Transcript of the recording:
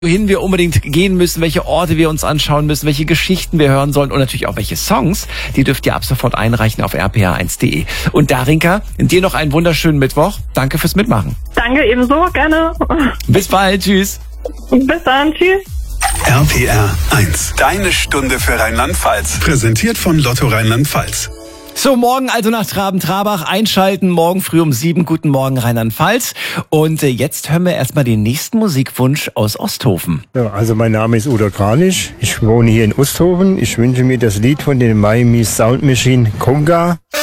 wohin wir unbedingt gehen müssen, welche Orte wir uns anschauen müssen, welche Geschichten wir hören sollen und natürlich auch welche Songs, die dürft ihr ab sofort einreichen auf rpa1.de. Und Darinka, dir noch einen wunderschönen Mittwoch. Danke fürs Mitmachen. Danke ebenso, gerne. Bis bald, tschüss. Bis dann, tschüss. RPR 1, deine Stunde für Rheinland-Pfalz. Präsentiert von Lotto Rheinland-Pfalz. So, morgen also nach Traben-Trabach einschalten, morgen früh um 7. Guten Morgen Rheinland-Pfalz. Und jetzt hören wir erstmal den nächsten Musikwunsch aus Osthofen. Ja, also mein Name ist Udo Kranich, ich wohne hier in Osthofen. Ich wünsche mir das Lied von den Miami Sound Machine, Conga.